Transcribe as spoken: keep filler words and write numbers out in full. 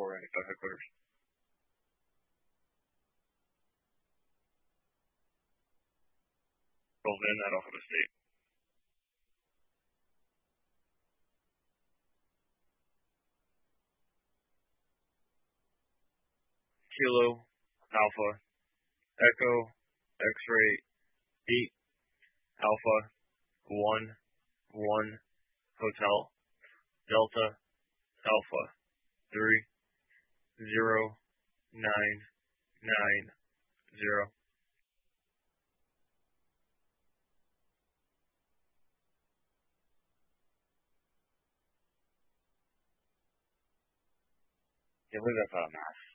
for N F L headquarters. Golden at Ohio State. Kilo, Alpha, Echo, X-ray, eight, Alpha, one, one, Hotel, Delta, Alpha, three, zero, nine, nine, zero. Can't believe that's not a math.